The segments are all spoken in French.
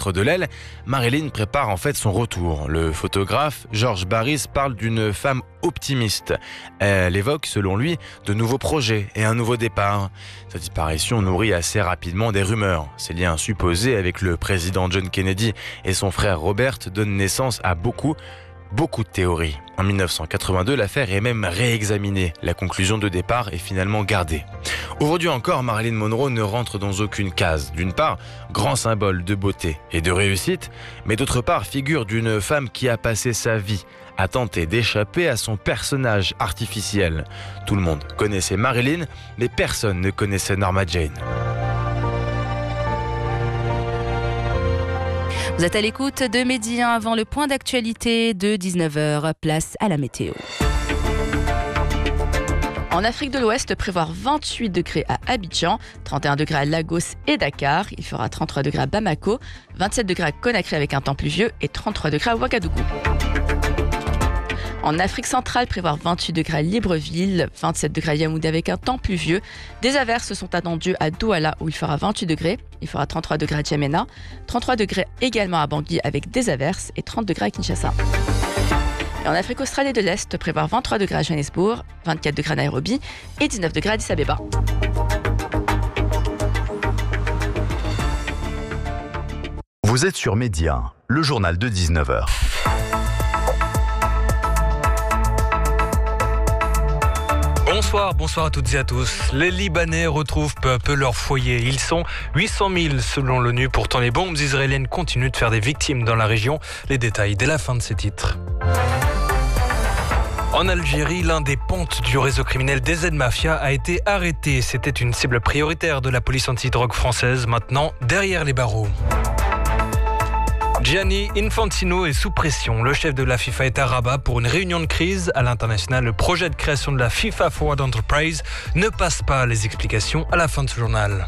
battre de l'aile, Marilyn prépare en fait son retour. Le photographe George Barris parle d'une femme optimiste. Elle évoque, selon lui, de nouveaux projets et un nouveau départ. Sa disparition nourrit assez rapidement des rumeurs. Ses liens supposés avec le président John Kennedy et son frère Robert donnent naissance à beaucoup de théories. En 1982, l'affaire est même réexaminée. La conclusion de départ est finalement gardée. Aujourd'hui encore, Marilyn Monroe ne rentre dans aucune case. D'une part, grand symbole de beauté et de réussite, mais d'autre part, figure d'une femme qui a passé sa vie à tenter d'échapper à son personnage artificiel. Tout le monde connaissait Marilyn, mais personne ne connaissait Norma Jane. Vous êtes à l'écoute de Midi 1 avant le point d'actualité de 19h. Place à la météo. En Afrique de l'Ouest, prévoir 28 degrés à Abidjan, 31 degrés à Lagos et Dakar. Il fera 33 degrés à Bamako, 27 degrés à Conakry avec un temps pluvieux et 33 degrés à Ouagadougou. En Afrique centrale, prévoir 28 degrés à Libreville, 27 degrés à Yaoundé avec un temps pluvieux. Des averses sont attendues à Douala où il fera 28 degrés. Il fera 33 degrés à Djamena, 33 degrés également à Bangui avec des averses et 30 degrés à Kinshasa. Et en Afrique australe et de l'Est, prévoir 23 degrés à Johannesburg, 24 degrés à Nairobi et 19 degrés à Addis Abeba. Vous êtes sur Média, le journal de 19h. Bonsoir à toutes et à tous. Les Libanais retrouvent peu à peu leur foyer. Ils sont 800 000 selon l'ONU. Pourtant, les bombes israéliennes continuent de faire des victimes dans la région. Les détails dès la fin de ces titres. En Algérie, l'un des pontes du réseau criminel DZ Mafia a été arrêté. C'était une cible prioritaire de la police antidrogue française, maintenant derrière les barreaux. Gianni Infantino est sous pression. Le chef de la FIFA est à Rabat pour une réunion de crise. À l'international, le projet de création de la FIFA Forward Enterprise ne passe pas. Les explications à la fin de ce journal.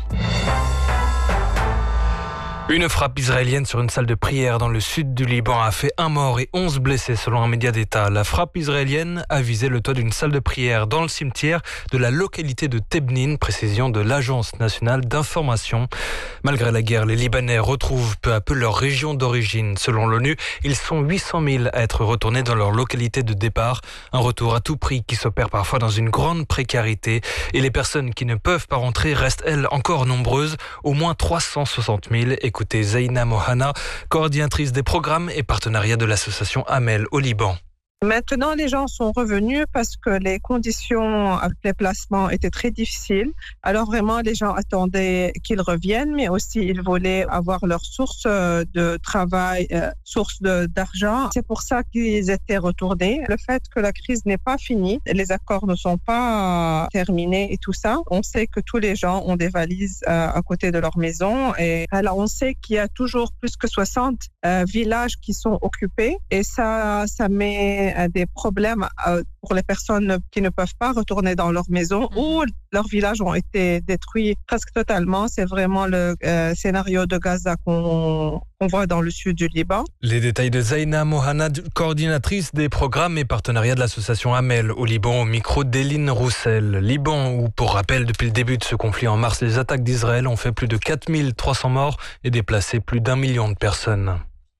Une frappe israélienne sur une salle de prière dans le sud du Liban a fait 1 mort et 11 blessés selon un média d'État. La frappe israélienne a visé le toit d'une salle de prière dans le cimetière de la localité de Tebnin, précision de l'Agence nationale d'information. Malgré la guerre, les Libanais retrouvent peu à peu leur région d'origine. Selon l'ONU, ils sont 800 000 à être retournés dans leur localité de départ. Un retour à tout prix qui s'opère parfois dans une grande précarité. Et les personnes qui ne peuvent pas rentrer restent, elles, encore nombreuses. Au moins 360 000. Écoutez Zaina Mohana, coordinatrice des programmes et partenariats de l'association Amel au Liban. Maintenant, les gens sont revenus parce que les conditions avec les placements étaient très difficiles. Alors vraiment, les gens attendaient qu'ils reviennent, mais aussi ils voulaient avoir leur source de travail, source d'argent. C'est pour ça qu'ils étaient retournés. Le fait que la crise n'est pas finie, les accords ne sont pas terminés et tout ça, on sait que tous les gens ont des valises à côté de leur maison. Et alors, on sait qu'il y a toujours plus que 60 villages qui sont occupés et ça met des problèmes pour les personnes qui ne peuvent pas retourner dans leur maison ou leurs villages ont été détruits presque totalement. C'est vraiment le scénario de Gaza qu'on voit dans le sud du Liban. Les détails de Zaina Mohana, coordinatrice des programmes et partenariats de l'association Amel au Liban, au micro d'Éline Roussel. Liban où, pour rappel, depuis le début de ce conflit en mars, les attaques d'Israël ont fait plus de 4300 morts et déplacé plus d'1 million de personnes.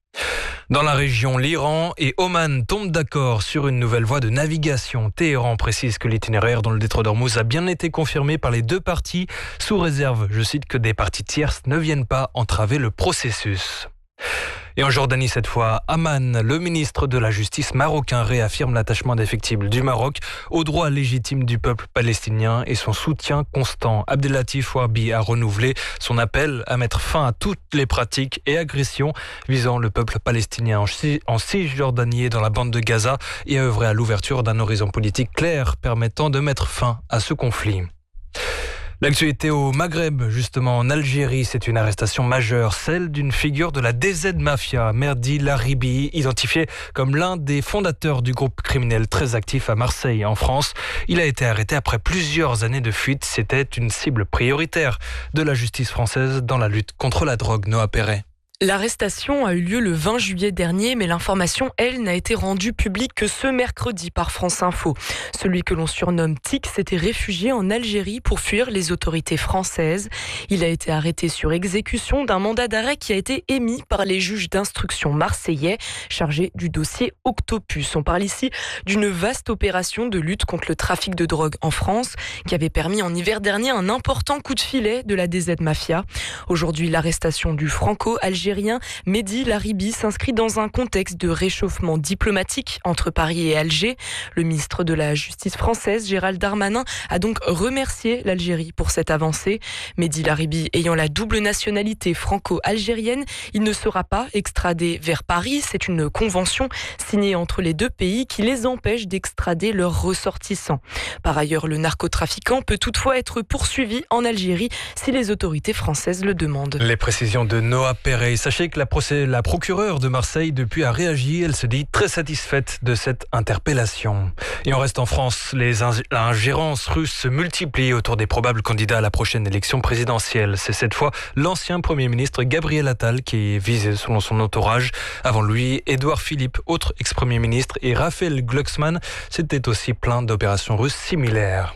Dans la région, l'Iran et Oman tombent d'accord sur une nouvelle voie de navigation. Téhéran précise que l'itinéraire dans le détroit d'Ormuz a bien été confirmé par les deux parties, sous réserve, je cite, que des parties tierces ne viennent pas entraver le processus. Et en Jordanie cette fois, Amman, le ministre de la Justice marocain, réaffirme l'attachement indéfectible du Maroc aux droits légitimes du peuple palestinien et son soutien constant. Abdelatif Warbi a renouvelé son appel à mettre fin à toutes les pratiques et agressions visant le peuple palestinien en Cisjordanie et dans la bande de Gaza et a œuvré à l'ouverture d'un horizon politique clair permettant de mettre fin à ce conflit. L'actualité au Maghreb, justement en Algérie, c'est une arrestation majeure, celle d'une figure de la DZ Mafia, Merdi Laribi, identifié comme l'un des fondateurs du groupe criminel très actif à Marseille, en France. Il a été arrêté après plusieurs années de fuite. C'était une cible prioritaire de la justice française dans la lutte contre la drogue. Noah Perret. L'arrestation a eu lieu le 20 juillet dernier, mais l'information, elle, n'a été rendue publique que ce mercredi par France Info. Celui que l'on surnomme Tic s'était réfugié en Algérie pour fuir les autorités françaises. Il a été arrêté sur exécution d'un mandat d'arrêt qui a été émis par les juges d'instruction marseillais chargés du dossier Octopus. On parle ici d'une vaste opération de lutte contre le trafic de drogue en France qui avait permis en hiver dernier un important coup de filet de la DZ Mafia. Aujourd'hui, l'arrestation du franco-algérien Mehdi Laribi s'inscrit dans un contexte de réchauffement diplomatique entre Paris et Alger. Le ministre de la Justice française, Gérald Darmanin, a donc remercié l'Algérie pour cette avancée. Mehdi Laribi ayant la double nationalité franco-algérienne, il ne sera pas extradé vers Paris. C'est une convention signée entre les deux pays qui les empêche d'extrader leurs ressortissants. Par ailleurs, le narcotrafiquant peut toutefois être poursuivi en Algérie si les autorités françaises le demandent. Les précisions de Noah Perret. Sachez que la procureure de Marseille depuis a réagi. Elle se dit très satisfaite de cette interpellation. Et on reste en France. Les ingérences russes se multiplient autour des probables candidats à la prochaine élection présidentielle. C'est cette fois l'ancien Premier ministre Gabriel Attal qui est visé selon son entourage. Avant lui, Édouard Philippe, autre ex-Premier ministre, et Raphaël Glucksmann. C'était aussi plein d'opérations russes similaires.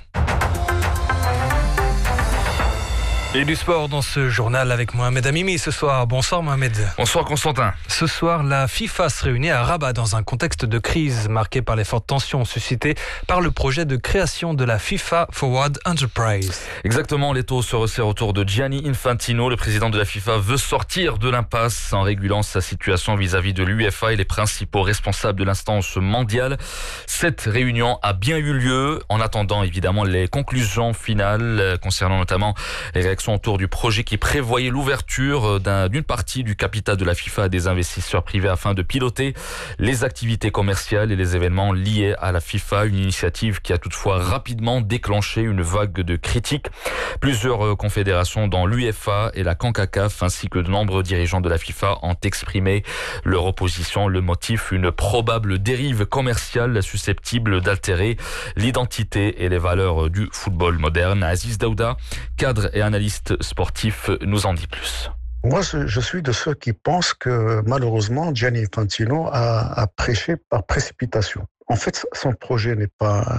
Et du sport dans ce journal avec Mohamed Amimi ce soir. Bonsoir Mohamed. Bonsoir Constantin. Ce soir, la FIFA se réunit à Rabat dans un contexte de crise marqué par les fortes tensions suscitées par le projet de création de la FIFA Forward Enterprise. Exactement, l'étau se resserre autour de Gianni Infantino. Le président de la FIFA veut sortir de l'impasse en régulant sa situation vis-à-vis de l'UEFA et les principaux responsables de l'instance mondiale. Cette réunion a bien eu lieu en attendant évidemment les conclusions finales concernant notamment les réactions autour du projet qui prévoyait l'ouverture d'une partie du capital de la FIFA à des investisseurs privés afin de piloter les activités commerciales et les événements liés à la FIFA. Une initiative qui a toutefois rapidement déclenché une vague de critiques. Plusieurs confédérations dont l'UEFA et la CONCACAF ainsi que de nombreux dirigeants de la FIFA ont exprimé leur opposition. Le motif, une probable dérive commerciale susceptible d'altérer l'identité et les valeurs du football moderne. Aziz Daouda, cadre et analyste sportif, nous en dit plus. Moi, je suis de ceux qui pensent que malheureusement, Gianni Infantino a prêché par précipitation. En fait, son projet n'est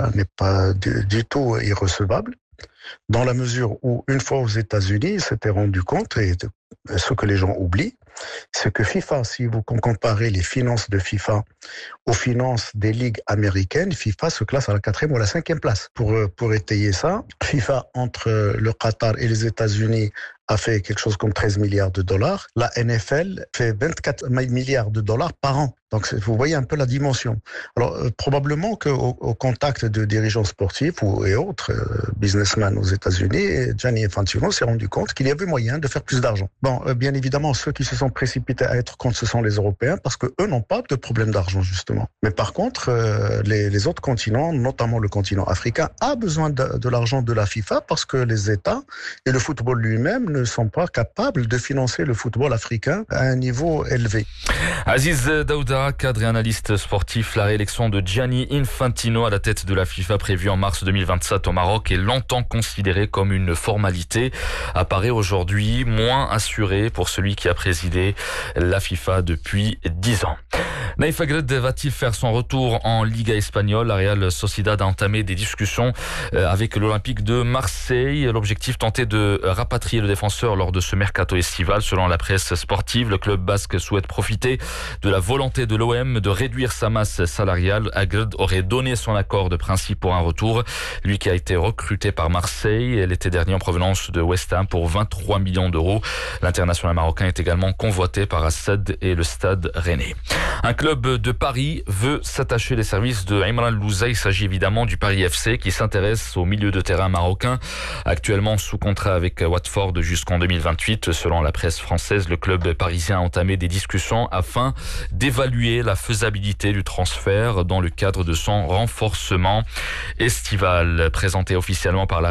pas du tout irrecevable, dans la mesure où, une fois aux États-Unis, il s'était rendu compte, et ce que les gens oublient, c'est que FIFA, si vous comparez les finances de FIFA aux finances des ligues américaines, FIFA se classe à la 4e ou à la 5e place. Pour étayer ça, FIFA, entre le Qatar et les États-Unis, a fait quelque chose comme 13 milliards de dollars. La NFL fait 24 milliards de dollars par an. Donc, vous voyez un peu la dimension. Alors, probablement qu'au contact de dirigeants sportifs et autres businessmen aux États-Unis, Gianni Infantino s'est rendu compte qu'il y avait moyen de faire plus d'argent. Bon, bien évidemment, ceux qui se sont précipités à être contre, ce sont les Européens, parce qu'eux n'ont pas de problème d'argent, justement. Mais par contre, les autres continents, notamment le continent africain, a besoin de l'argent de la FIFA, parce que les États et le football lui-même ne sont pas capables de financer le football africain à un niveau élevé. Aziz Daouda, cadre et analyste sportif, la réélection de Gianni Infantino à la tête de la FIFA prévue en mars 2027 au Maroc est longtemps considérée comme une formalité, apparaît aujourd'hui moins assurée pour celui qui a présidé la FIFA depuis 10 ans. Naïf Aguerd va-t-il faire son retour en Liga espagnole? La Real Sociedad a entamé des discussions avec l'Olympique de Marseille. L'objectif, tenter de rapatrier le défenseur lors de ce mercato estival. Selon la presse sportive, le club basque souhaite profiter de la volonté de l'OM de réduire sa masse salariale. Aguerd aurait donné son accord de principe pour un retour. Lui qui a été recruté par Marseille l'été dernier en provenance de West Ham pour 23 millions d'euros. L'international marocain est également convoité par Assad et le Stade Rennais. Un club de Paris veut s'attacher les services de Imran Louza. Il s'agit évidemment du Paris FC qui s'intéresse au milieu de terrain marocain. Actuellement sous contrat avec Watford jusqu'en 2028. Selon la presse française, le club parisien a entamé des discussions afin d'évaluer la faisabilité du transfert dans le cadre de son renforcement estival. Présenté officiellement par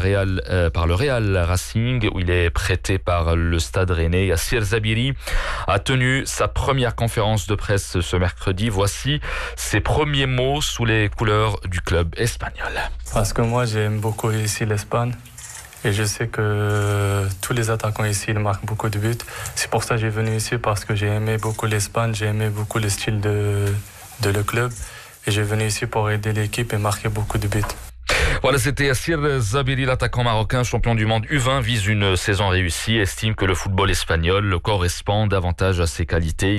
le Real Racing, où il est prêté par le Stade Rennais, Yassir Zabiri a tenu sa première conférence de presse ce mercredi. Voici ses premiers mots sous les couleurs du club espagnol. Parce que moi, j'aime beaucoup ici l'Espagne. Et je sais que tous les attaquants ici, ils marquent beaucoup de buts. C'est pour ça que j'ai venu ici, parce que j'ai aimé beaucoup l'Espagne, j'ai aimé beaucoup le style de le club. Et j'ai venu ici pour aider l'équipe et marquer beaucoup de buts. Voilà, c'était Yassir Zabiri, l'attaquant marocain, champion du monde U20, vise une saison réussie, estime que le football espagnol correspond davantage à ses qualités.